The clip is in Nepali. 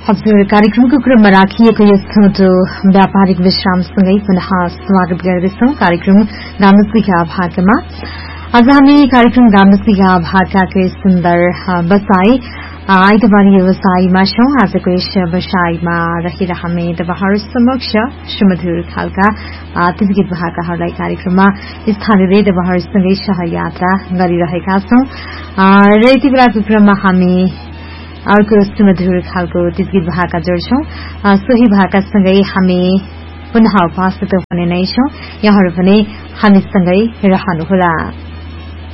हजुर कार्यक्रमको क्रममा राखिएको यस छोटो व्यापारिक विश्रामसँगै पुनः स्वागत गर्दछौं कार्यक्रम गाम्नुसिका भागमा। आज हामी कार्यक्रम गाम्नुसिका भागका सुन्दर बसाई आइतबारी व्यवसायमा छौं। आजको यस व्यवसायमा रहेर हामी तपाईहरु समक्ष सुमधुर खालका ती गीत भाकाहरूलाई कार्यक्रममा स्थानीय तपाईहरुसँगै सहयात्रा गरिरहेका छौं र यति बेलाको क्रममा हामी अर्को सुमधुर खालको गीत भाका जोड्छौं। सोही भाकासँगै हामी पुनः उपस्थित हुने नै छौं। यहाँहरु पनि हामीसँगै रहनुहोला।